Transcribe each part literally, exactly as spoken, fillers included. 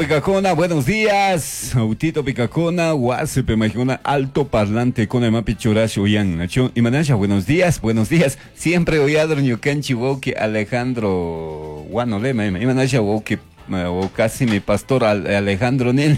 Picacona, buenos días. Autito Picacona, Guasepe Majona, alto parlante con el mapi churash Uyan, Nacho. Y Manasha, buenos días, buenos días. Siempre oyador Ñucanchi Woki Alejandro Guanolema, y Manasha Woki, o casi mi pastor Alejandro Nel.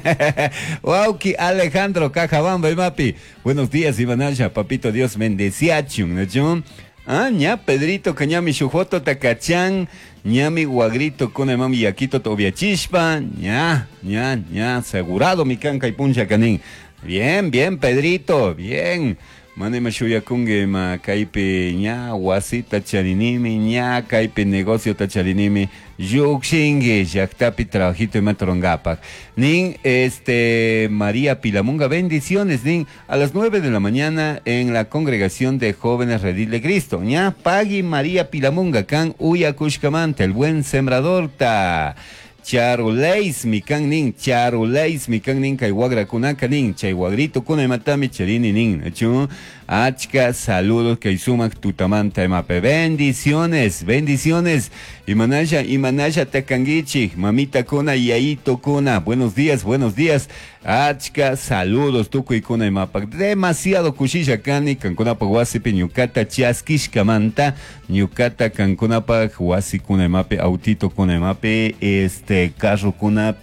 Wauki Alejandro Cajabamba y mapi. Buenos días, Ivanasha, papito Dios bendeciachun, Nacho. Ah, ña, Pedrito, cañami Shujoto, Tacachán, ñami Guagrito, con el mami Yaquito, Tobiachishpa, ña, ña, ña, asegurado mi canca y puncha canín. Bien, bien, Pedrito, bien. Mane mashuyakunge ma caipe ña, wasita charinimi, ña, caipe negocio tacharinimi, yuxingue, yaktapi trabajito y matrongapak. Nin, este, María Pilamunga, bendiciones, nin, a las nueve de la mañana en la congregación de jóvenes Redil de Cristo. Ña, Pagui María Pilamunga, can Uyakushkamanta, el buen sembrador ta. Charuleis mi can nin, charuleis mi can nin, kaiwagra kunaka nin, chaywagrito kuna matami charini nin, chu, achka, saludos que sumak tutamanta emape, bendiciones, bendiciones, Imanaya, Imanaya takangichi, mamita kuna, yaito kuna, buenos días, buenos días, achka, saludos, tuku y kuna emapa, demasiado kushisha kani, kankunapa wasipi, ñukata chaskishkamanta, ñukata kankunapa wasi kuna emape, autito kuna emape, este, carro kunapi,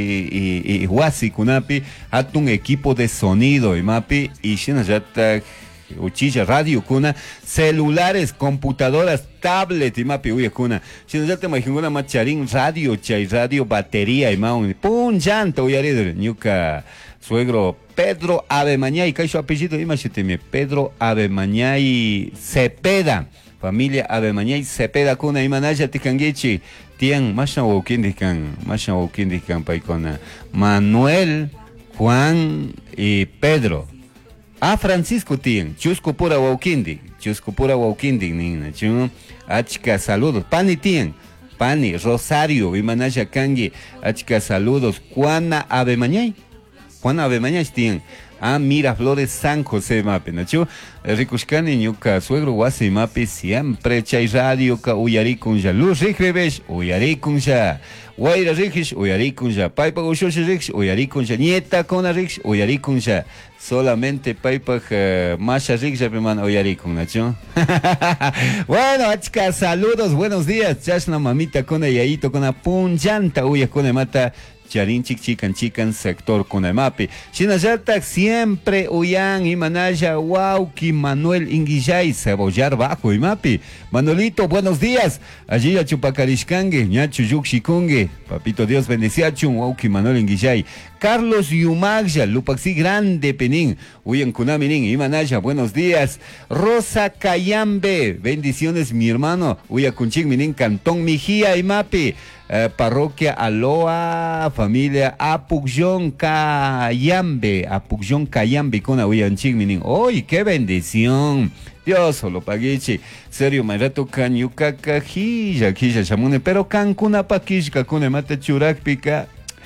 y, y, wasi kunapi, hatun equipo de sonido, emape, y shinajata, uchilla radio kuna, celulares, computadoras, tablet y mapi uya kuna. Si nos te imagina macharín radio, chay radio, batería y maun. Pun llanto uya rider. Ñuca suegro Pedro Abemañay, cae su apellido, imagínate, Pedro Abemañay Cepeda. Familia Abemañay Cepeda kuna imanaya tikangichi. Tian, masha wokindikan, masha wokindikan paikona. Manuel, Juan y Pedro. Ah, Francisco tien, chusco pura waukindi, chusco pura waukindi, nina, chu, achka saludos, pani tien, pani, Rosario, Imanaya Kangi, achka saludos, Juana Abemañay, Juana Abemañay tien, ah, Miraflores San José mape, nacho, Ricushkani ñuka suegro wasi mape, siempre chay radio ka uyari kunja, luz rikrebesh, uyari kunja, Guaira Rikish, uyari kunja, paipa ushoshi rikish, uyari kunja, nieta kona rikish, uyari kunja, solamente paipa uh, masha rikish, man, uyari kun, nacho. Bueno, achka, saludos, buenos días, chashna mamita kona yaito kona punjanta, uya kona mata, charinchik chican chican sector con el mapi. Shinayatak siempre uyan y manaya wauki Manuel Inguillay cebollar bajo y mapi. Manolito, buenos días. Allí a Chupacarishkangue, ñachu yukshikungue. Papito Dios bendeciachun, wauki Manuel Inguillay. Carlos Yumagya, Lupaxi Grande Penín, Uyan Kunaminin, Imanaya, buenos días. Rosa Cayambe, bendiciones mi hermano. Uya Kunchik Minin, Cantón Mijía y Mapi. Eh, parroquia Aloa, familia Apucción Cayambe, Apucción Cayambe, con Uyan Chigminin. ¡Uy, qué bendición! Dios solo paguichi. Serio, Mairato Kanyukaka, Hija, Hija, Chamune, pero Cancuna Paquishka, con el mate churakpika.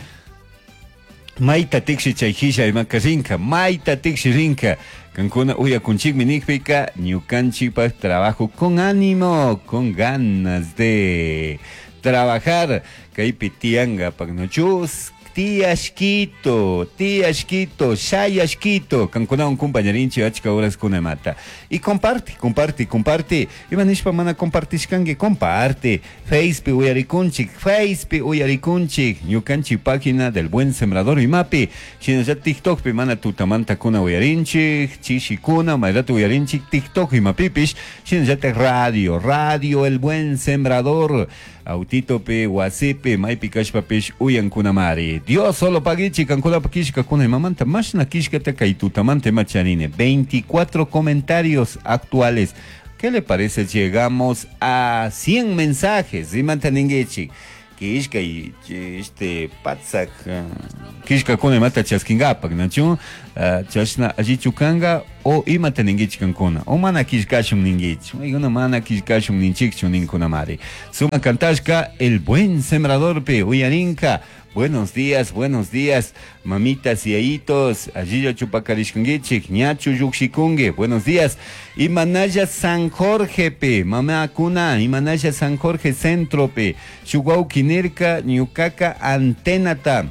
Maita tixi chayhisha imacarinca, maita tixi rinca, cancuna uya kunchik minikpika, ñucanchipa trabajo con ánimo, con ganas de trabajar, caipitianga pagnochus, tiashquito, tiashquito, shayashquito, cancuna un compañerinchi achka horas con mata. Y comparte, comparte, comparte. Ivanishpa mana compartishkange, comparte. Facebook uyarikunchik, Facebook uyarikunchik, ñucanchi página del buen sembrador y mapi. Shinaya TikTok pe mana tutamanta kuna uyarinchik, chishikuna, mayratu uyarinchik, TikTok y mapipish. Shinaya radio, radio el buen sembrador. Autito pe wasipe, maipi kashpapish uyan kunamari. Dios solo pagichi, cancuna pakishka kuna mamanta, mashna kishka kaitutamante macharine. veinticuatro comentarios actuales. ¿Qué le parece? Llegamos a cien mensajes. Y mantaningechi. Kishka y este patsak. Kishka kuna mata chaskingapak, nacho. Chashna ajichukanga. o ima teningich kankuna, o mana kishkashun ningich, una mana kishkashun ninchikchun ninkuna mari. Suma cantashka, el buen sembrador pe, uyarinka. Buenos días, buenos días, mamitas y ahitos, allí chupacarishkungichik, ñachu yuxikungue, buenos días. Imanaya San Jorge pe, mamá cuna, Imanaya San Jorge centro pe, Chuguau Kinirka, Ñucaca Antenata.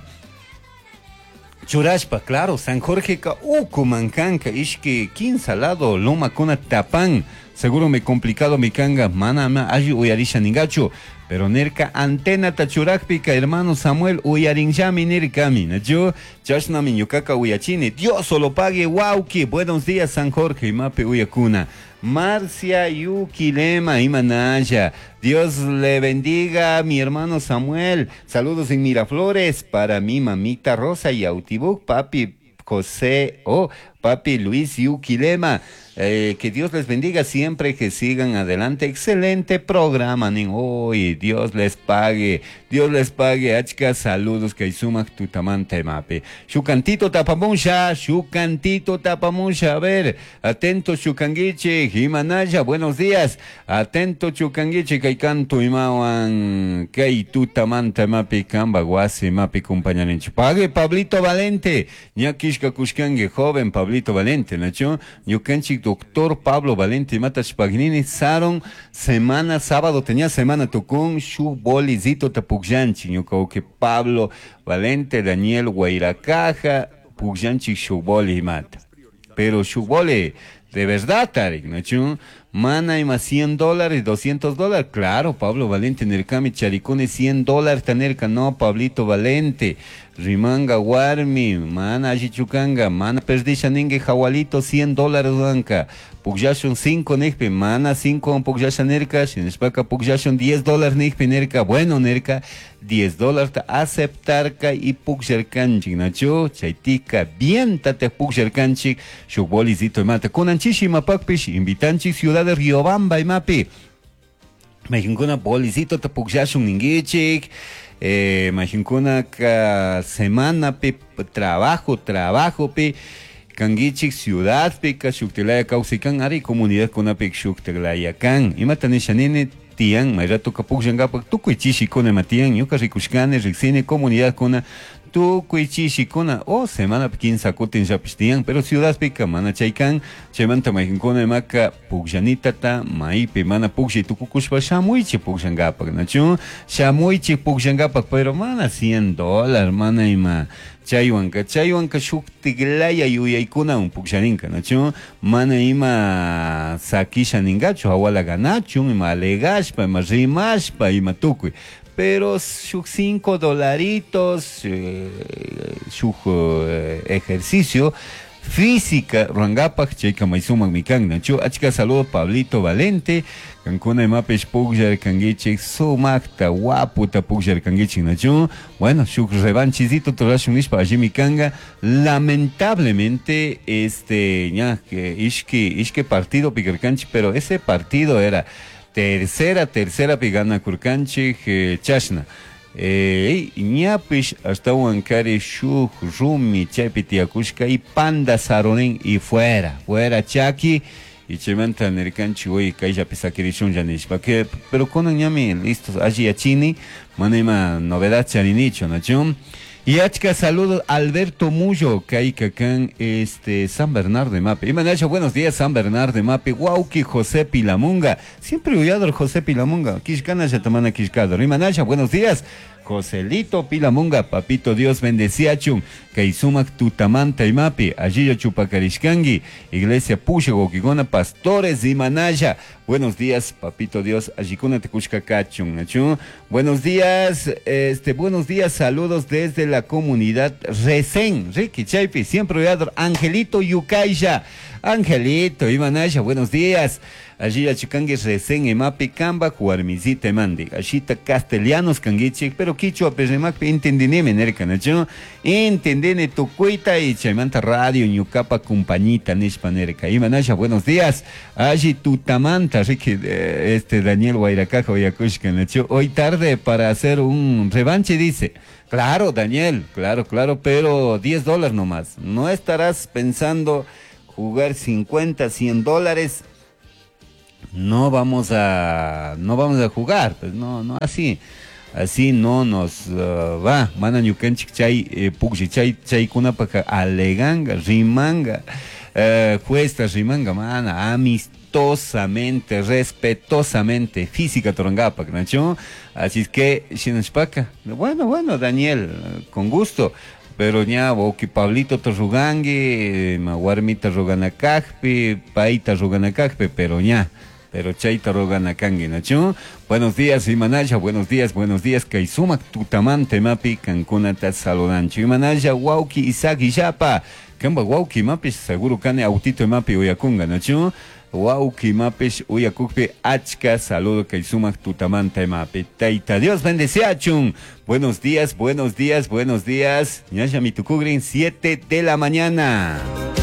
Churashpa, claro, San Jorge ka uku mancanca, ishke quince lado, loma cuna tapan. Seguro me complicado mi canga, mana ma ayu uyarisha ningacho. Pero nerka antena tachurakpika, hermano Samuel, uyarinjami nerkami, yo, chasnami ñukaka uyachini, Dios solo pague, wauki, buenos días San Jorge, mape uyakuna, Marcia Yukilema, Imanaya, Dios le bendiga mi hermano Samuel, saludos en Miraflores, para mi mamita Rosa y Autibuk, papi José, oh, papi Luis Yukilema. Eh, que Dios les bendiga siempre, que sigan adelante. Excelente programa, nin. Hoy Dios les pague, Dios les pague. Achka, saludos, que sumak tu tamante mape. Shucantito tapamusha, Shucantito tapamusha. A ver, atento Shukangiche, Himanaya, buenos días. Atento Shukangiche, que canto imawan, que tu tamante mape, camba guase mape, compañeros. Pague Pablito Valente, ñakishka kushkange, joven Pablito Valente, nacho, Yukanchik. Doctor Pablo Valente Matas Pagnini, Saron, semana, sábado tenía semana tocón, Shu Bolizito Tapugjanchi, yo creo que Pablo Valente, Daniel Guairacaja, Pugjanchi, Shu Boli Mata. Pero Shu Boli, de verdad, Tarek, ¿no? Mana y más cien dólares, doscientos dólares, claro, Pablo Valente, Nercami, Charicone, cien dólares, Tanerca, no, Pablito Valente, Rimanga, Warmi, Mana, Ajichucanga, Mana, Perdisha, Ningue, Jawalito, cien dólares, Blanca, Pugjashon, cinco, Nekpe, Mana, cinco, Pugjasha, Nerca, Shinespaca, Pugjashon, diez dólares, Nekpe, Nerca, bueno, Nerca, diez dólares, aceptarca y Pugjerkanchik, Nacho, Chaitica, bien, Tate Pugjerkanchik, Shukbolizito, y Mata, con Anchishima, Pakpish, invitanchik, ciudad de Riobamba y Mapi. Majincuna Bolicito Tapuxashun Ningichik. Eh, Majincuna ka semana pe trabajo, trabajo pe. Kangichik ciudad pe Kashuktelaya Kausikan Ari comunidad kuna pe Shuktelayakán. Y matanishanine tian, mairato Kapuxangapak, tukuichishi kuna matian, yuka rikushkane, rixine comunidad kuna. Tu kuichishi kuna o semana pekin sakutin japistian, pero ciudad pica mana chaikan, chemanta majincona maka pugjanita ta maipe mana pugji tukukushpa shamuichi pugjangapak, nacho shamuichi pugjangapak, pero mana cien dólares, mana ima chaywanka, chaywanka shuktiglaya yuyaykuna un pugjaninka, nacho mana ima sakisha ningacho, awala ganachun, ima alegashpa, ima rimashpa, ima tukui. Pero sus cinco dolaritos, eh, su eh, ejercicio física, rangapak, checa maizuma mikang, nacho, achka saludo Pablito Valente, cancuna mapes pugjar kangichik, sumakta, guaputa pugjar kangichik, nacho, bueno, su revanchizito torashunishpa allí mikanga, lamentablemente, este, ya, que ishke, ishke partido picarcanchi, pero ese partido era tercera, tercera pigana kurkanchik eh, chashna. Eh, ñapish hasta huancari shuk rumi chapitiakushka y panda saronen y fuera, fuera chaki y chemanta nerkanchi hoy kaija pisakirishun janish. Que pero con ñami listos allí achini, manema novedad charinicho, nachum. Y achka saludos Alberto Mullo, Caicacán, este, San Bernardo de Mape. Y Manacha, buenos días, San Bernardo de Mape. Guauki José Pilamunga. Siempre huyado el José Pilamunga. Kishkana Yatamana Kishkador. Y Manacha, buenos días. Joselito Pilamunga, papito Dios bendeciachun, Kaisumak Tutamanta y Mapi, Allí Chupacarishkangi, Iglesia Pushago, Kigona, Pastores y Manaya. Buenos días, papito Dios, Ajikuna Tecushkakachun, Nachun. Buenos días, este, buenos días, saludos desde la comunidad Resen, Ricky Chaipi, siempre oidor, Angelito Yucaya, Angelito y Manaya, buenos días. Allí a Chicangue Resen Emapi Camba, Cuarmizita Mandi, Ashita Castellanos Canguichik, pero Quichua Peremak, entendine Nerca, ¿no? Entendene tu cuita y Chaimanta Radio, Ñucapa Compañita, Nishpanerca. Y Manasha, buenos días. Allí tu tamanta, así que este Daniel Guairacaja, Oyacushka, ¿no? Hoy tarde para hacer un revanche, dice. Claro, Daniel, claro, claro, pero diez dólares nomás. No estarás pensando jugar cincuenta, cien dólares, no vamos a, no vamos a jugar, pues no, no así. Así no nos uh, va. Mana ñukanchik chay eh, pukshi chay chay kunapaka aleganga, rimanga, uh, cuesta rimanga, mana, amistosamente, respetuosamente, física torangapa, ¿no? Así es que, shinashpaka, bueno, bueno, Daniel, con gusto. Pero ya, boki Pablito Torrugangue, Maguarmita Roganacajpe, Paita Roganacajpe, pero ya. Pero chaita roganakangi, ¿no? Buenos días, Imanaya, buenos días, buenos días, Kaisumak tutamante mapi, Cancunata saludancho. Imanaya, Wauki, Isaki, Yapa, Kamba Wauki, mapi, seguro cane autito mapi, Uyakunga, ¿no? Wauki, mapi, Uyakukpe, Achka, saludo, Kaisumak tutamante mapi. Taita, Dios bendice, chun. Buenos días, buenos días, buenos días. Ñaya Mitukugrin, siete de la mañana.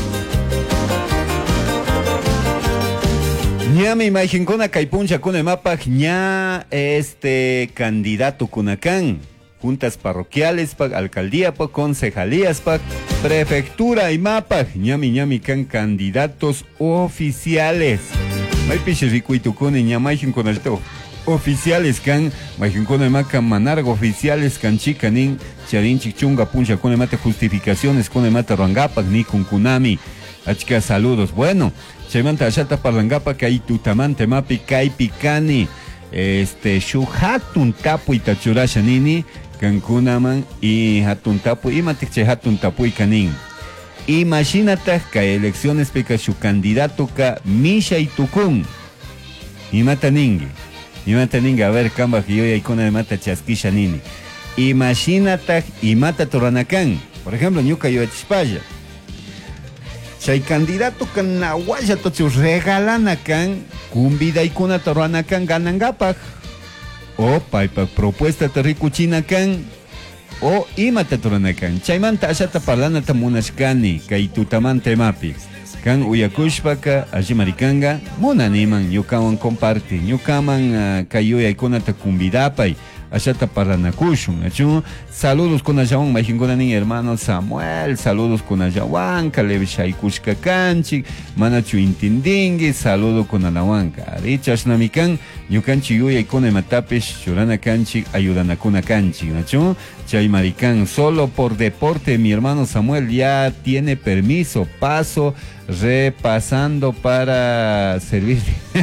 Ña me imagino con Caipuncha con el mapa, ña este candidato Cunacán, juntas parroquiales, pa, alcaldía, pa, concejalías, pa, prefectura y mapa, ñami ñami can candidatos oficiales. May piche rico y tu con ña imagino con el oficiales can, imagino con el maca manargo oficiales can chicanin, charin chichunga puncha con el mate justificaciones con el mate rangapa ni con kunami. Achka saludos. Bueno, Chemanta Ashata Parlangapa Kai Tutamante Mapi Kai Picani este Shuhatun Tapu Itachurashanini Cancunaman y Hatun Tapu y Matikche Hatun Tapu y Canin. Imagínate que elecciones peca su candidato ka Misha y Tukun y Mataningi y Mataningi a ver camba que yo ya icona de Mata Chasquisha Nini. Imagínate y Mata Toranacan, por ejemplo, Ñuka yo Chispaya. Chay candidato kan nahuaya tochu regalana kan cumbida y kuna torana kan ganangapak o paipa propuesta terricuchina kan o imata torana kan chaymanta ashata parlana tamunashkani kay tutamante mapi kan uyakushpaka ajimarikanga munaniman yukawan comparte yukaman uh, kayuya y kuna ta cumbidapay Ashata Paranakushun, ¿no? Saludos con Ayawan, Majingonani, hermano Samuel, saludos con Ayawan, Caleb Shaikushka Kanchi, Manachu Intindingi, saludo con Anawanka, Richas Namikan, Yukanchi Yuya y con Matapesh, Churana Kanchi, Ayudanakuna Kanchi, ¿no? Chay Marikan, solo por deporte, mi hermano Samuel ya tiene permiso, paso repasando para servir.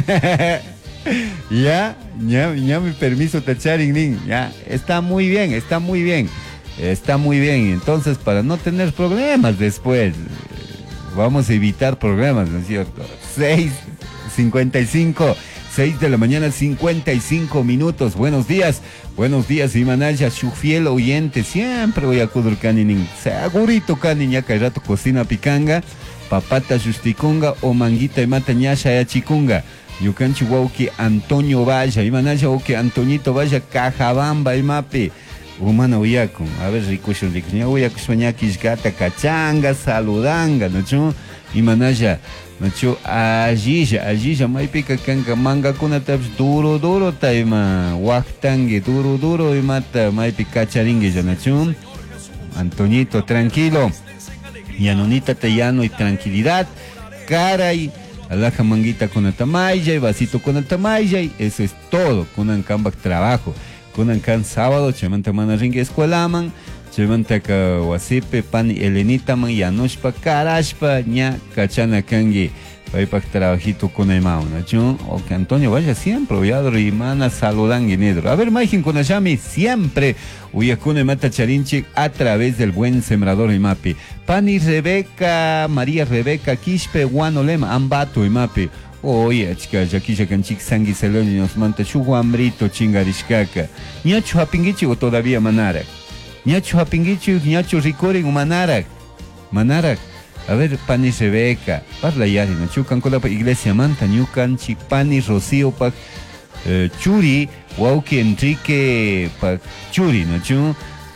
Ya, ya, ya mi permiso tacharin, ya, está muy bien, está muy bien, está muy bien. Entonces, para no tener problemas después, vamos a evitar problemas, ¿no es cierto? seis cincuenta y cinco, seis de la mañana, cincuenta y cinco minutos. Buenos días, buenos días, Imanaya, su fiel oyente, siempre voy a acudir caninin, segurito canin, ya que rato cocina picanga, papata justicunga o manguita y mata ñasha ya chicunga. Yukanchi Wauki Antonio Vaya, Imanaya Wauki Antonito Vaya, Cajabamba y Mapi. Humana Uyakun, a ver, ricucho, ricucho, Uyaku Sueñakis Gata, Cachanga, Saludanga, ¿no? Imanaya, ¿no? Ajilla, Ajilla, Maipica Kanka, Manga Kunatabs, duro, duro, Taima, Waktangi, duro, duro, y mata, Maipica Charingue, ¿no? Antonito, tranquilo, Yanonita Tellano y tranquilidad, caray. Alaja manguita con atamaya y vasito con atamaya y eso es todo. Con ancambak trabajo. Con ancan sábado, chemanta manaringue escuelaman, chemanta ka wasipe pan elenita man yanushpa karashpa ña cachana kangi. Paipak trabajito con el mauna, ¿no? O que Antonio vaya siempre, oyador y mana saludan guinedro. A ver, Maijin con Ayami, siempre uyakune mata charinchi a través del buen sembrador y mapi. Pani Rebeca, María Rebeca, Quispe, Guanolema, Ambato y mapi. Oye, chica, yaquilla canchic sangui seloni nos manta chuguambrito chingarishkaka. Ñacho hapingichi o todavía manarak. Ñacho hapingichi, ñacho ricori manarak. Manarak. A ver, Pani Rebeca, parla yari, ¿no? Chucan con la iglesia manta, ñucan, chipani, Rocío, pa, eh, Churi, Wauki, Enrique, pa, Churi, ¿no? Chu,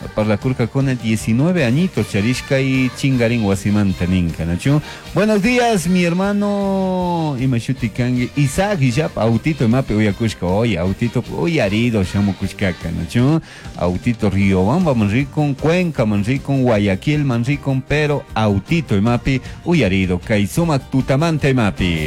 parlakurka con diecinueve añitos, charishka y chingarin wasimanta ninka, ¿nacho? Buenos días, mi hermano Imashuti Kangi, Isaac Hijab, autito mape uyakushka, oye, autito uyarido, shamo kushkaka, ¿nacho? Autito Riobamba manricon, Cuenca manricon, Guayaquil manricon, pero autito mape uyarido, Kaizuma tutamante mapi.